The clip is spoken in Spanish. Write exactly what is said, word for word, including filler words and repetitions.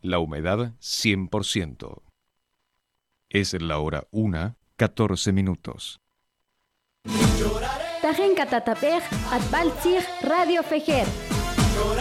la humedad cien por ciento. Es la hora una, catorce minutos. Tajen Catatapej, Atbaltzig, Radio Fejer.